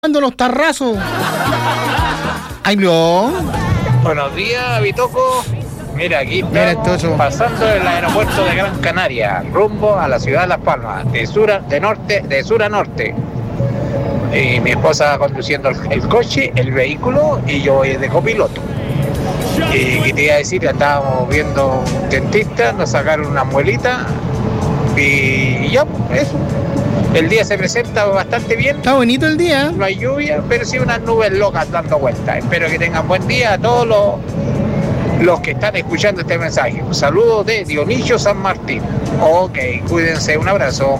dando los tarrazos. Ay, no. Buenos días, Bitoco. Mira, aquí estamos pasando el aeropuerto de Gran Canaria, rumbo a la ciudad de Las Palmas, de sur a norte. Y mi esposa conduciendo el coche, el vehículo, y yo voy de copiloto. Y que te iba a decir, ya estábamos viendo un dentista, nos sacaron una muelita y ya, eso. El día se presenta bastante bien. Está bonito el día. No hay lluvia, pero sí unas nubes locas dando vueltas. Espero que tengan buen día a todos los que están escuchando este mensaje. Un saludo de Dionisio San Martín. Ok, cuídense, un abrazo.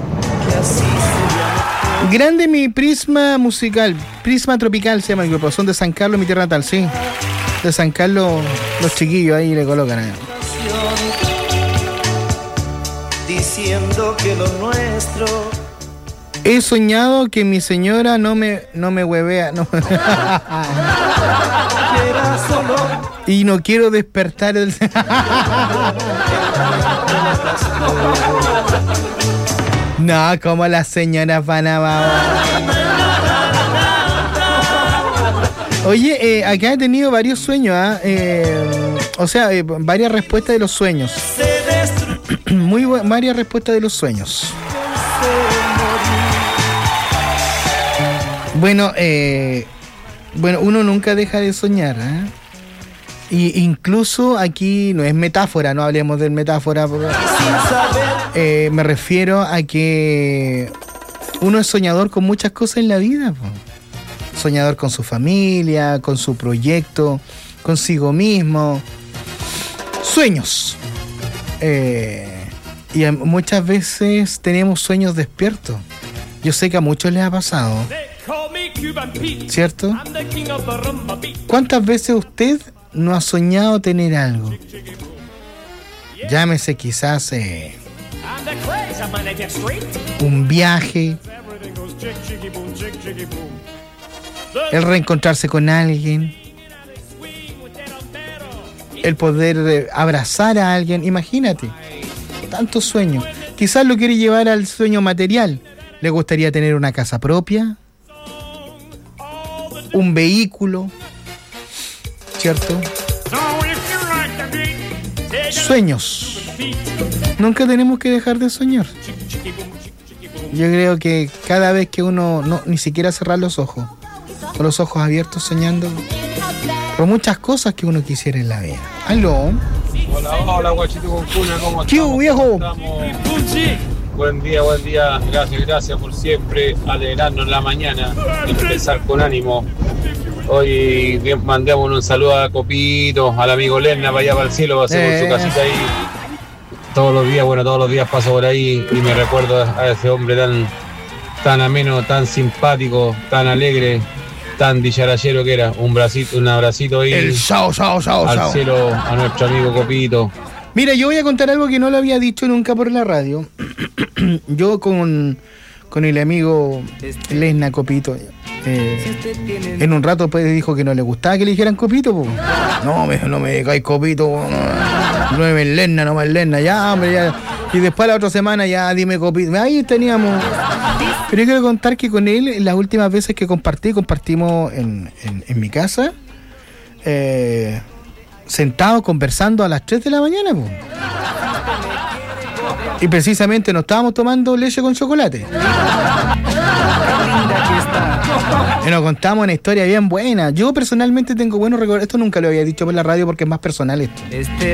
Grande mi Prisma musical, Prisma Tropical se llama el grupo, son de San Carlos, mi tierra natal, sí. De San Carlos, los chiquillos ahí le colocan ahí. Diciendo que lo nuestro. He soñado que mi señora no me huevea, no. Y no quiero despertar el... No, como las señoras van a... Oye, acá he tenido varios sueños, varias respuestas de los sueños. Varias respuestas de los sueños. Bueno, uno nunca deja de soñar, ¿eh? Y incluso aquí no es metáfora, no hablemos de metáfora. Me refiero a que uno es soñador con muchas cosas en la vida. Soñador con su familia, con su proyecto, consigo mismo. Sueños. Y muchas veces tenemos sueños despiertos. Yo sé que a muchos les ha pasado. ¿Cierto? ¿Cuántas veces usted no ha soñado tener algo? Llámese quizás un viaje, el reencontrarse con alguien, el poder abrazar a alguien. Imagínate, tantos sueños. Quizás lo quiere llevar al sueño material. Le gustaría tener una casa propia, un vehículo, ¿cierto? Sueños. Nunca tenemos que dejar de soñar. Yo creo que cada vez que uno ni siquiera cerrar los ojos, con los ojos abiertos soñando por muchas cosas que uno quisiera en la vida. ¿Aló? Hola, guachito con cuna, ¿cómo estamos? ¿Qué hubo, viejo? Buen día, gracias por siempre alegrarnos la mañana, empezar con ánimo. Hoy mandamos un saludo a Copito, al amigo Lerna, para allá para el cielo, para hacer su casita ahí. Todos los días paso por ahí y me recuerdo a ese hombre tan ameno, tan simpático, tan alegre, tan dicharachero que era. Un abracito ahí. El chao. Al cielo, a nuestro amigo Copito. Mira, yo voy a contar algo que no lo había dicho nunca por la radio. Yo con el amigo Lesna Copito, en un rato pues dijo que no le gustaba que le dijeran Copito, po. No me digáis Copito, no me Lesna, no me Lesna, ya, hombre, ya. Y después la otra semana ya dime Copito. Ahí teníamos. Pero yo quiero contar que con él, las últimas veces que compartimos en mi casa, sentados conversando a las 3 de la mañana, po. Y precisamente nos estábamos tomando leche con chocolate. Y nos contamos una historia bien buena. Yo personalmente tengo buenos recuerdos. Esto nunca lo había dicho por la radio porque es más personal esto.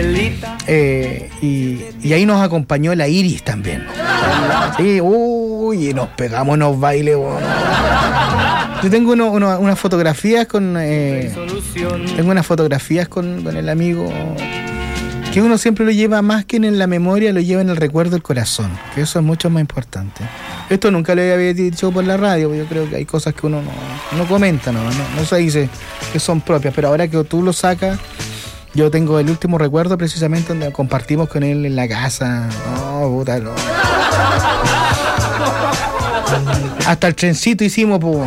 Y ahí nos acompañó la Iris también. Sí, y nos pegamos unos bailes. Bueno. Yo tengo unas fotografías con... tengo unas fotografías con el amigo... que uno siempre lo lleva más que en la memoria, lo lleva en el recuerdo del corazón, que eso es mucho más importante. Esto nunca lo había dicho por la radio, yo creo que hay cosas que uno no comenta, no se dice que son propias, pero ahora que tú lo sacas, yo tengo el último recuerdo precisamente donde compartimos con él en la casa. No, puta, no. Hasta el trencito hicimos, po.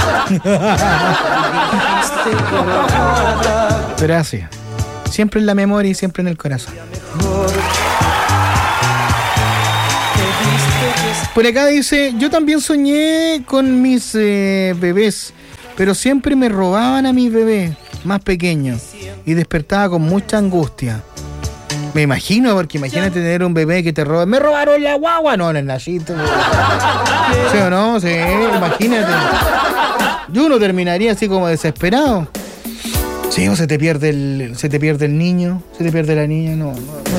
Gracias. Siempre en la memoria y siempre en el corazón. Por acá dice, yo también soñé con mis bebés pero siempre me robaban a mis bebés más pequeños y despertaba con mucha angustia. Me imagino, porque imagínate tener un bebé que te roba. ¡Me robaron la guagua! No, en el nacito. ¿Sí o no? Sí, imagínate. Yo uno terminaría así como desesperado. Sí, o se te pierde el niño, se te pierde la niña. No.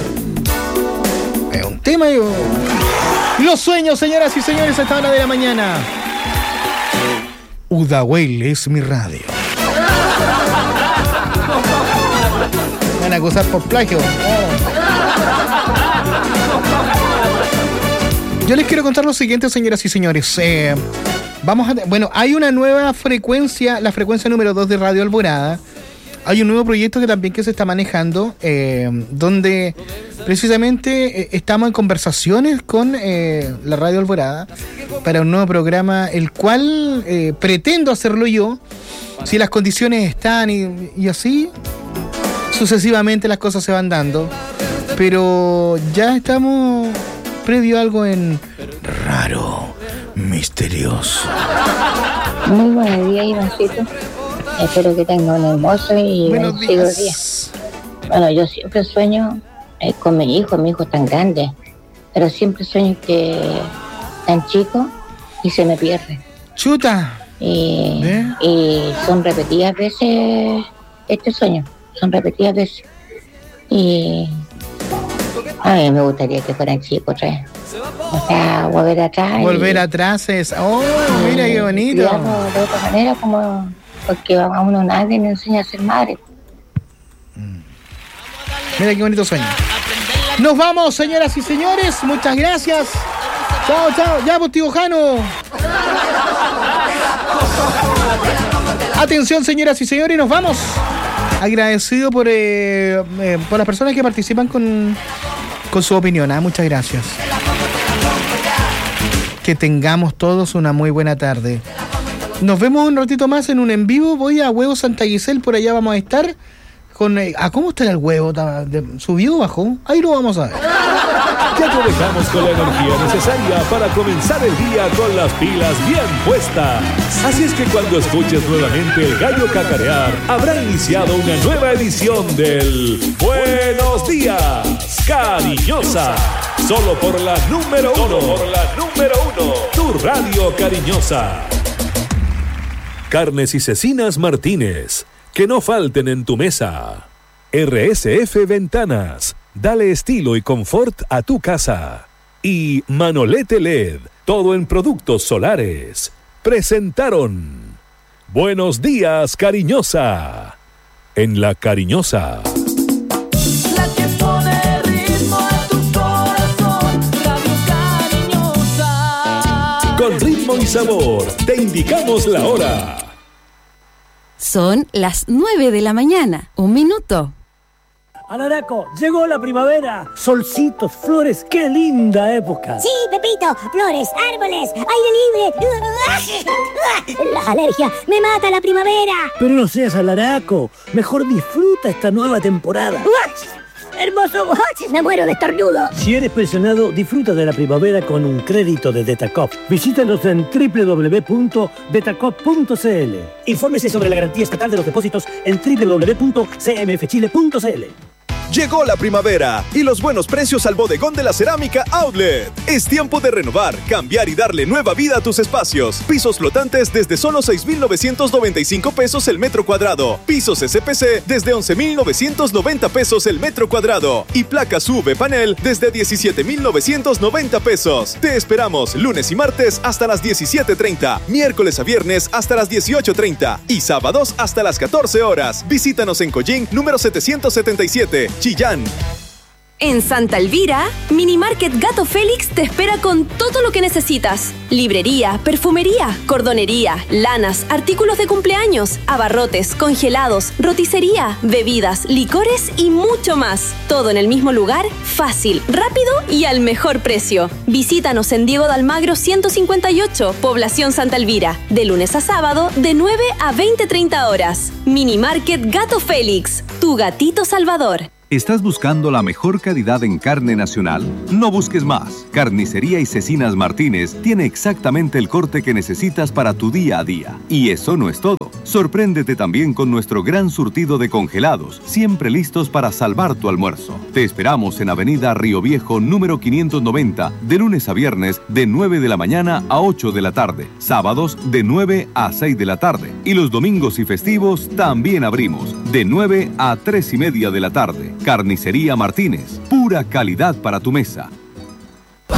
Es un tema, yo. Los sueños, señoras y señores, a esta hora de la mañana. Udahuel es mi radio. Me van a acusar por plagio. Yo les quiero contar lo siguiente, señoras y señores. Hay una nueva frecuencia, la frecuencia número 2 de Radio Alborada. Hay un nuevo proyecto que se está manejando, donde precisamente estamos en conversaciones con la Radio Alborada para un nuevo programa, el cual pretendo hacerlo yo, si las condiciones están y así, sucesivamente las cosas se van dando. Pero ya estamos previo a algo en raro, misterioso. Muy buenos días, Ivancito. Espero que tengan un hermoso y bendecido día. Bueno, yo siempre sueño con mi hijo es tan grande, pero siempre sueño que tan chico y se me pierde. ¡Chuta! Y son repetidas veces este sueño, Y a mí me gustaría que fueran chicos otra vez. O sea, volver atrás. Volver atrás es... ¡Oh, mira qué bonito! De otra manera, como... Porque a uno nadie me enseña a ser madre. Mira qué bonito sueño. Nos vamos, señoras y señores. Muchas gracias. Chao. Ya, pues, tío Jano. Atención, señoras y señores, nos vamos. Agradecido por las personas que participan con su opinión. Muchas gracias. Que tengamos todos una muy buena tarde. Nos vemos un ratito más en un en vivo. Voy a Huevo Santa Giselle, por allá vamos a estar con... ¿Cómo está el huevo? ¿Subió o bajó? Ahí lo vamos a ver. Ya te dejamos con la energía necesaria para comenzar el día con las pilas bien puestas. Así es que cuando escuches nuevamente el gallo cacarear, habrá iniciado una nueva edición del Buenos Días, Cariñosa. Solo por la número uno. Tu radio cariñosa. Carnes y Cecinas Martínez, que no falten en tu mesa. RSF Ventanas, dale estilo y confort a tu casa. Y Manolete LED, todo en productos solares. Presentaron Buenos Días, Cariñosa. En La Cariñosa. La que pone ritmo a tu corazón, Radio Cariñosa. Con ritmo y sabor, te indicamos la hora. Son las 9 de la mañana. 1 minuto. Alaraco, llegó la primavera. Solcitos, flores, qué linda época. Sí, Pepito, flores, árboles, aire libre. La alergia, me mata la primavera. Pero no seas alaraco, mejor disfruta esta nueva temporada. Hermoso, me muero de estornudo. Si eres pensionado, disfruta de la primavera con un crédito de Detacop. Visítanos en www.detacop.cl. Infórmese sobre la garantía estatal de los depósitos en www.cmfchile.cl. Llegó la primavera y los buenos precios al bodegón de la cerámica Outlet. Es tiempo de renovar, cambiar y darle nueva vida a tus espacios. Pisos flotantes desde solo 6,995 pesos el metro cuadrado. Pisos SPC desde 11,990 pesos el metro cuadrado. Y placas UV panel desde 17,990 pesos. Te esperamos lunes y martes hasta las 17:30, miércoles a viernes hasta las 18:30 y sábados hasta las 14 horas. Visítanos en Collín número 777. Chillán. En Santa Elvira, Mini Market Gato Félix te espera con todo lo que necesitas. Librería, perfumería, cordonería, lanas, artículos de cumpleaños, abarrotes, congelados, roticería, bebidas, licores y mucho más. Todo en el mismo lugar, fácil, rápido y al mejor precio. Visítanos en Diego de Almagro 158, Población Santa Elvira, de lunes a sábado de 9 a 20:30 horas. Mini Market Gato Félix, tu gatito salvador. ¿Estás buscando la mejor calidad en carne nacional? No busques más. Carnicería y Cecinas Martínez tiene exactamente el corte que necesitas para tu día a día. Y eso no es todo. Sorpréndete también con nuestro gran surtido de congelados, siempre listos para salvar tu almuerzo. Te esperamos en Avenida Río Viejo, número 590, de lunes a viernes, de 9 de la mañana a 8 de la tarde. Sábados, de 9 a 6 de la tarde. Y los domingos y festivos también abrimos, de 9 a 3:30 de la tarde. Carnicería Martínez, pura calidad para tu mesa.